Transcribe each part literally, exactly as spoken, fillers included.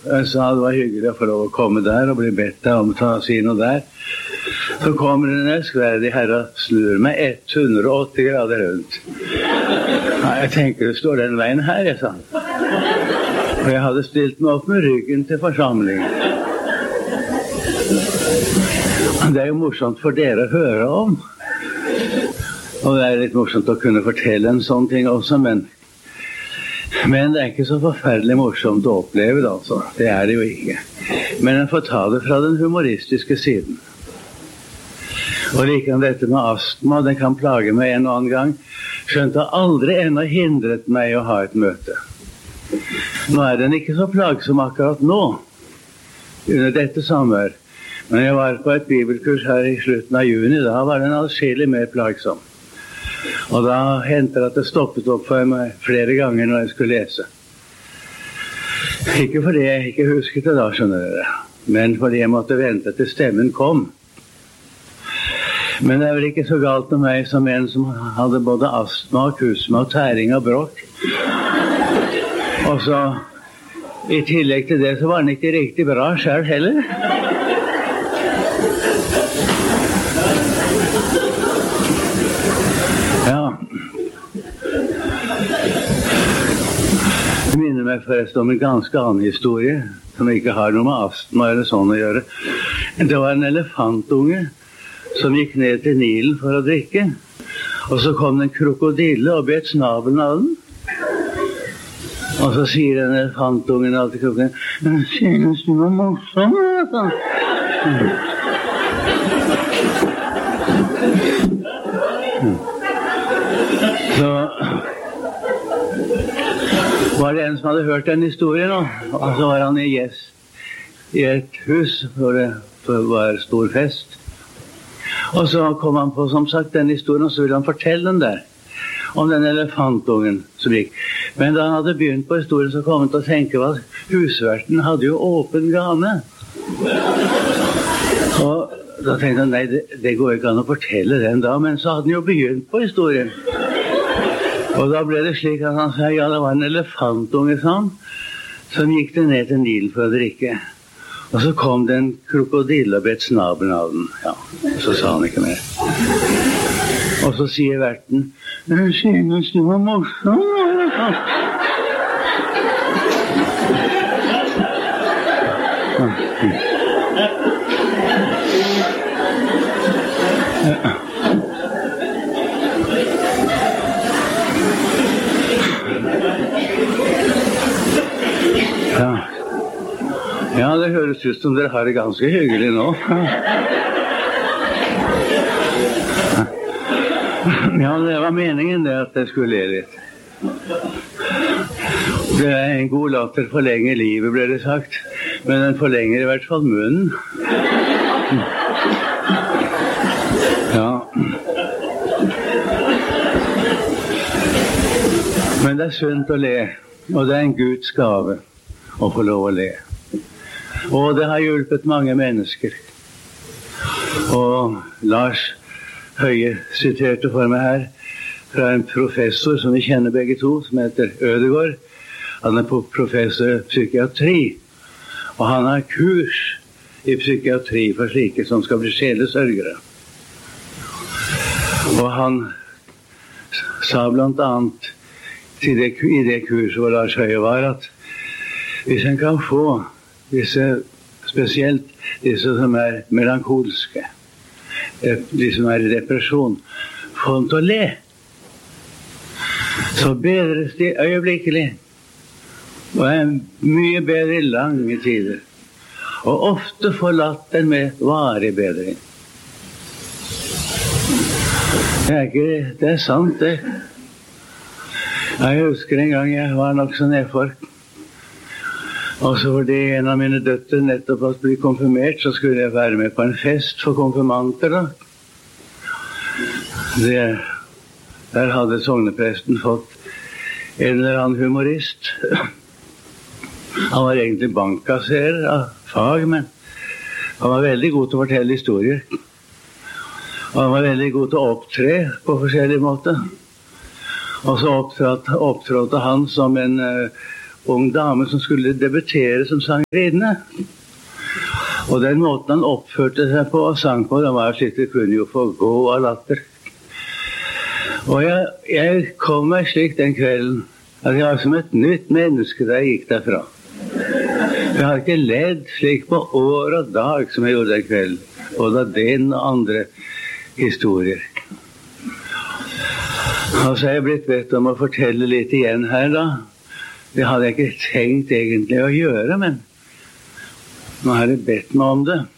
Jeg sa det var hyggelig å få lov å komme der og bli bedt deg om å si noe der. Så kommer en elskverdig herre og snur meg hundre og åtti grader rundt. Ja, jeg tenker det står den veien her, jeg sa. For jeg hadde stilt meg opp med ryggen til forsamlingen. Det er jo morsomt for dere å høre om. Og det er litt morsomt å kunne fortelle en sånn ting også, men, men det er ikke så forferdelig morsomt å oppleve det, altså. Det er det jo ikke. Men jeg får ta det fra den humoristiske siden. Og like dette med astma, det kan plage meg en og annen gang, skjønt har aldri ennå hindret meg å ha et møte. Nå er den ikke så plagsom akkurat nå, under dette samvær. Men jeg var på et bibelkurs her i slutten av juni, da var den adskillig mer plagsom. Og da hendte det at det stoppet opp for meg flere ganger når jeg skulle lese. Ikke fordi jeg ikke husket det da, skjønner dere, men fordi jeg måtte vente til stemmen kom. Men det er vel ikke så galt med meg som en som hadde både astma og kusma og tæring og bråk. Og så, i tillegg til det, så var den ikke riktig bra selv heller. Ja. Det minner meg forresten om en ganske annen historie, som ikke har noe med astma eller sånn å gjøre. Det var en elefantunge som gikk ned til Nilen for å drikke. Og så kom det en krokodille og bet snabelen av den. Og så sier den elefantungen alltid krokodillen, «Jeg synes du var morsom, altså.» Så var det en som hadde hørt den historien, og så var han i gjest i et hus hvor det var stor fest. Og så kom han på, som sagt, den historien, og så ville han fortelle den der, om den elefantungen som gikk. Men da han hadde begynt på historien, så kom han til å tenke at husverten hadde jo åpen gane. Og da tenkte han, nei, det, det går ikke an å fortelle den da, men så hadde han jo begynt på historien. Og da ble det slik at han sa, ja, det var en elefantunge, sånn, som gikk det ned til Nilen for å drikke. Og så kom det en krokodille og bet snabelen av den. Ja, så sa han ikke mer. Og så sier verten, «Jeg synes du var morsom.» Ja. Ja, det høres ut som dere har det ganske hyggelig nå. Ja, det var meningen det at jeg skulle le litt. Det er en god latter forlenger livet, ble det sagt. Men den forlenger i hvert fall munnen. Ja. Men det er sunt å le, og det er en Guds gave å få lov å le. Og det har hjulpet mange mennesker. Og Lars Høie siterte for meg her fra en professor som vi kjenner begge to, som heter Ødegård. Han er professor i psykiatri, og han har kurs i psykiatri for slike som skal bli sjelesørgere. Og han sa blant annet i det, i det kurset hvor Lars Høie var, at hvis en kan få disse, spesielt disse som er melankolske, de som er i depresjon, få dem til å le, så bedres de øyeblikkelig, og er mye bedre i lange tider, og ofte forlatt den med varig bedring. Det er ikke, det er sant det. Jeg husker en gang jeg var nok så nedfor. Og så fordi en av mine døtre nettopp hadde blitt konfirmert, så skulle jeg være med på en fest for konfirmanter da. Det, der hadde sognepresten fått en eller annen humorist. Han var egentlig bankkasserer av fag, men han var veldig god til å fortelle historier. Og han var veldig god til å opptre på forskjellige måter. Og så opptrådte, opptrådte han som en uh, ung dame som skulle debutere som sangerinne. Og den måten han oppførte seg på og sang på, den var slik det kunne jo få gå av latter. Og jeg, jeg kom meg slik den kvelden at jeg var som et nytt menneske da jeg gikk derfra. Jeg har ikke ledd slik på år og dag som jeg gjorde den kvelden. Både av den og andre historier. Og så er jeg blitt bedt om å fortelle litt igjen her da. Det hadde jeg ikke tenkt egentlig å gjøre, men nå har jeg bedt meg om det.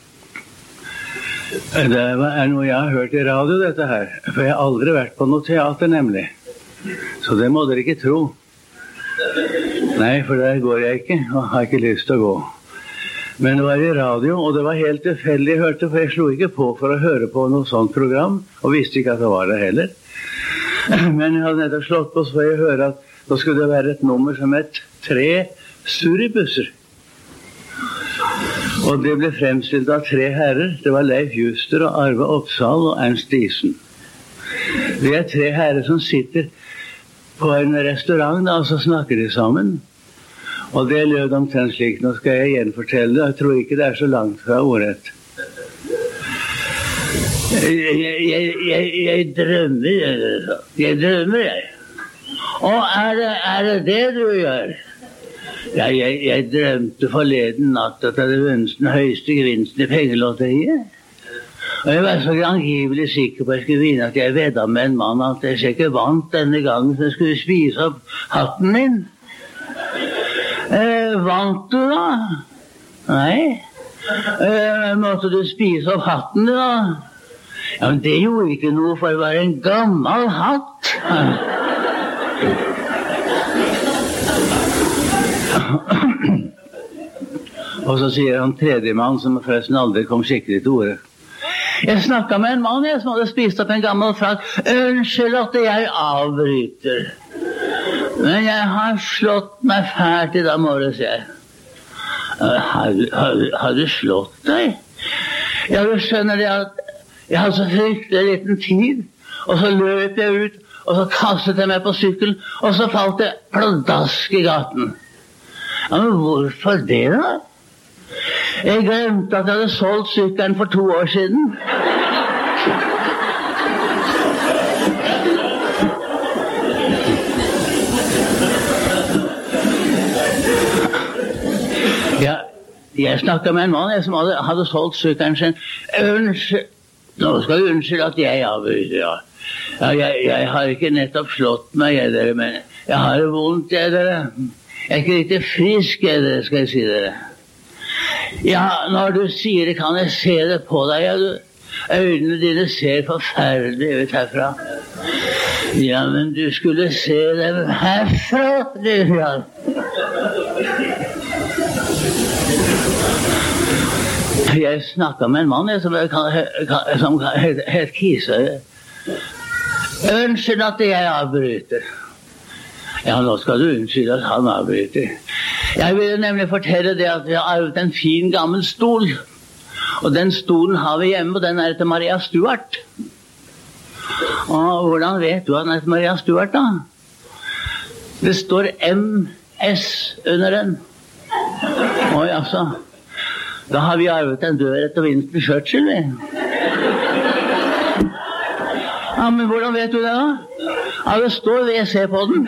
Det er noe jeg har hørt i radio, dette her. For jeg har aldri vært på noe teater, nemlig. Så det må dere ikke tro. Nei, for der går jeg ikke, og har ikke lyst til å gå. Men det var i radio, og det var helt tilfeldig jeg hørte, for jeg slo ikke på for å høre på noe sånt program, og visste ikke at det var det heller. Men jeg hadde nettopp slått på, så får jeg høre at da skulle det være et nummer som het Tre surribusser. Og det ble fremstilt av tre herrer. Det var Leif Juster og Arve Oppsal og Ernst Diesen. Det er tre herrer som sitter på en restaurant, og så snakker de sammen. Og det lød omtrent slik. Nå skal jeg gjenfortelle det. Jeg tror ikke det er så langt fra ordrett. Jeg, jeg, jeg, jeg drømmer, jeg drømmer, jeg. Og er det, er det det du gjør? Ja, jeg, jeg drømte forleden natt at jeg hadde vunnet den høyeste gevinsten i pengelotteriet. Og jeg var så angivelig sikker på at jeg skulle vinne at jeg vedda med en mann at jeg ikke vant denne gangen, så jeg skulle spise opp hatten min. Eh, vant du da? Nei. Eh, måtte du spise opp hatten da? Ja, men det gjorde ikke noe, for det var en gammel hatt. Og så sier han tredje mann, som forresten aldri kom skikkelig til ordet. Jeg snakket med en mann jeg, som hadde spist opp en gammel frakk. Unnskyld at jeg avbryter. Men jeg har slått meg fælt i dag morges, jeg. Har, har, har du slått deg? Ja, du skjønner det at jeg hadde så fryktelig liten tid, og så løp jeg ut, og så kastet jeg meg på sykkel, og så falt jeg pladask i gaten. Ja, men hvorfor det da? Jeg glemte at jeg hadde solgt sykkelen for to år siden. Ja, jeg snakket med en mann jeg, som hadde, hadde solgt sykkelen sin. Unnskyld, nå skal du unnskylde at jeg avbryter, ja. Ja, jeg, jeg har ikke nettopp slått meg, jeg, dere, men jeg har det vondt, jeg, dere. Jeg er ikke riktig frisk, jeg, dere, skal jeg si dere. Ja, når du sier det, kan jeg se det på deg, ja, du. Øynene dine ser forferdelig ut herfra. Ja, men du skulle se dem herfra, du, ja. Jeg snakket med en mann jeg, som, kan, som het, het Kisøy. Unnskyld at jeg avbryter. Ja, nå skal du unnskylde at han avbryter. Jeg ville nemlig fortelle det at vi har arvet en fin gammel stol. Og den stolen har vi hjemme, og den er etter Maria Stuart. Og hvordan vet du at den er etter Maria Stuart, da? Det står M S under den. Oi, altså. Da har vi arvet en dør etter Winston Churchill, vi. Ja, men hvordan vet du det, da? Ja, det står V C på den.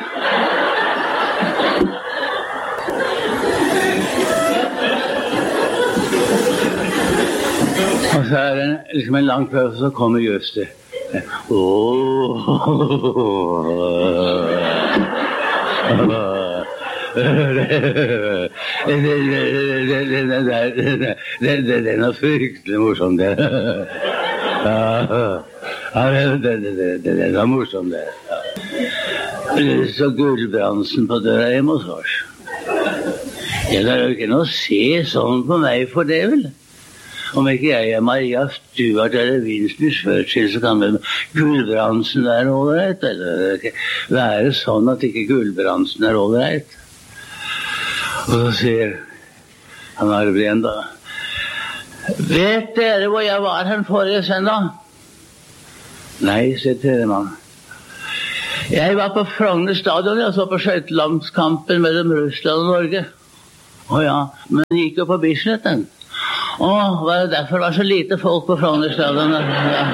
Og så er det liksom en lang pause, så kommer just det. Åh, den er fryktelig morsom, det. Ja, den er morsom, det. Så Gulbrandsen på døra hjemme hos oss. Ja, det er jo ikke noe å se sånn på meg for det, vel? Om ikke jeg er Maria Stuart eller Winston Churchill, så kan vel Gulbrandsen være ålreit, eller det ikke være sånn at ikke Gulbrandsen er ålreit. Og så sier han Arve igjen da, vet dere hvor jeg var her forrige søndag? Nei, sier tredje mann. Jeg var på Frogner stadion, jeg så på skøytelandskampen mellom Russland og Norge. Å ja, men det gikk jo på Bisletten. Å, var det derfor det var så lite folk på Frogner stadion? Ja.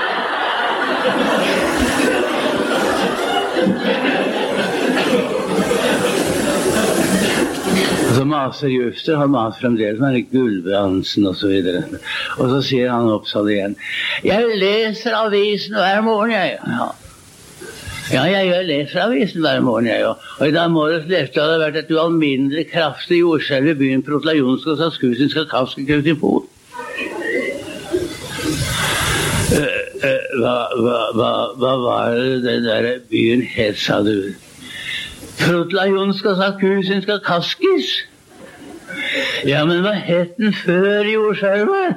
Og så maser Juster, han maser fremdeles, han er Gulbrandsen og så videre. Og så sier han opp sånn igjen. Jeg leser avisen hver morgen, jeg. Ja, ja jeg, jeg leser avisen hver morgen, jeg. Og i dag morges leste jeg at det har vært et ualminnelig kraftig jordskjelv i byen Protlajonsk og Saskusinsk og Kavskekautinpol. Uh, uh, hva, hva, hva, hva var det den der byen het, sa du? Protlajonsk og Saskusinsk og Kaskis? Ja, men hva het den før jordskjelvet?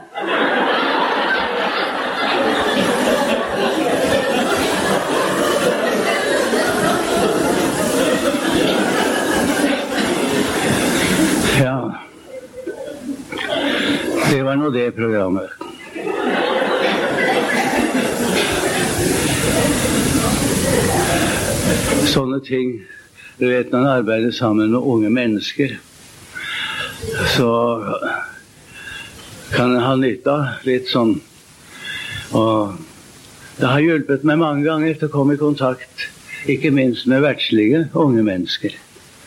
Ja, det var nå det programmet. Sånne ting, du vet, når man arbeider sammen med unge mennesker, så kan en ha nytte av litt sånn. Og det har hjulpet meg mange ganger til å komme i kontakt, ikke minst med verdslige unge mennesker.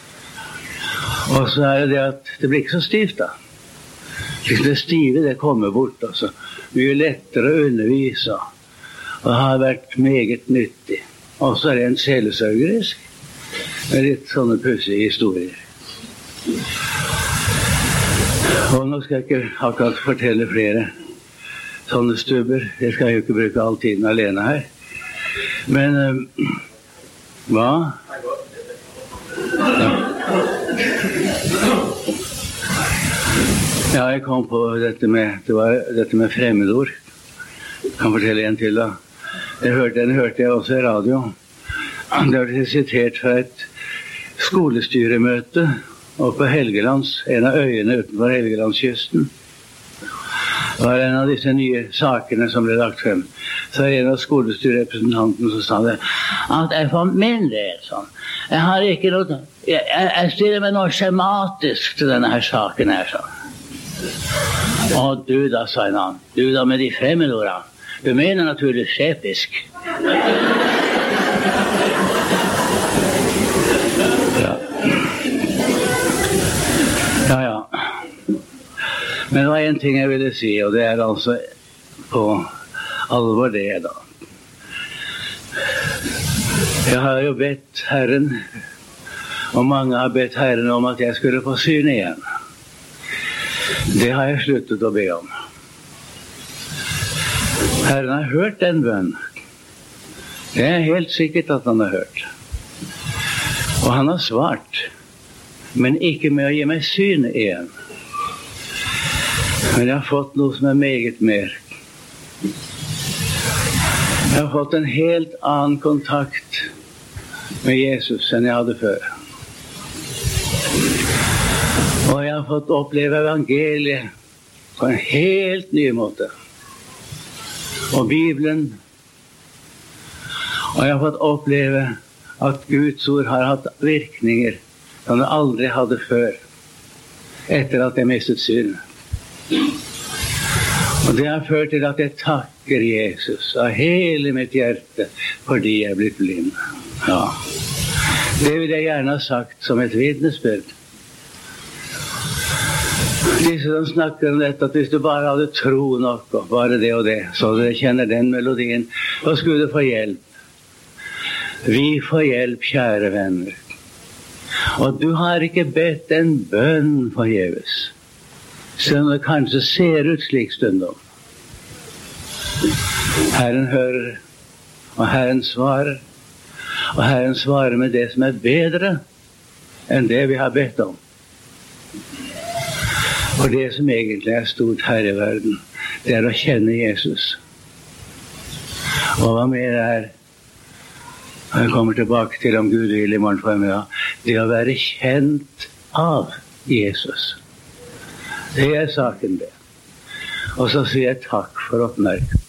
Og så er det det at det blir ikke så stivt da. Det stive, det kommer bort, altså. Mye lettere å undervise, og det har vært meget nyttig. Og så er det en sjelesørgerisk, med litt sånne pussige historier. Og nå skal jeg ikke akkurat fortelle flere sånne stubber. Jeg skal jo ikke bruke all tiden alene her. Men, uh, hva? Ja. Ja, jeg kom på dette med, det var dette med fremmedord. Jeg kan fortelle en til da. Jeg hørte, den hørte jeg også i radio. Det var sitert fra et skolestyremøte oppe på Helgelands, en av øyene utenfor Helgelandskysten. Det var en av disse nye sakene som ble lagt frem. Så er en av skolestyrerepresentantene som sa det, at jeg for min del sånn, jeg har ikke noe, jeg, jeg stiller meg noe skjematisk til denne her saken her sånn. Og du da, sa en annen, du da med de fremmedordene, du mener naturligvis skjepisk. Ja. Ja, ja. Men det var en ting jeg ville si, og det er altså på alvor det da. Jeg har jo bedt Herren, og mange har bedt Herren om at jeg skulle få syn igjen. Det har jeg sluttet å be om. Herren har hørt den bønn. Det er helt sikkert at han har hørt. Og han har svart, men ikke med å gi meg syn igjen. Men jeg har fått noe som er meget mer. Jeg har fått en helt annen kontakt med Jesus enn jeg hadde før. Og jeg har fått oppleve evangeliet på en helt ny måte. Og Bibelen. Og jeg har fått oppleve at Guds ord har hatt virkninger som det aldri hadde før, etter at jeg mistet synet. Og det har ført til at jeg takker Jesus av hele mitt hjerte fordi jeg er blitt blind. Ja. Det vil jeg gjerne ha sagt som et vitnesbyrd. Disse som snakker om dette, at hvis du bare hadde tro nok, og bare det og det, så du kjenner den melodien, da skulle du få hjelp. Vi får hjelp, kjære venner. Og du har ikke bedt en bønn forgjeves, selv om det kanskje ser ut slik stundom. Herren hører, og Herren svarer, og Herren svarer med det som er bedre enn det vi har bedt om. Og det som egentlig er stort her i verden, det er å kjenne Jesus. Og hva mer er, og jeg kommer tilbake til om Gud vil i morgen formiddag, det å være kjent av Jesus. Det er saken det. Og så sier jeg takk for oppmerksomheten.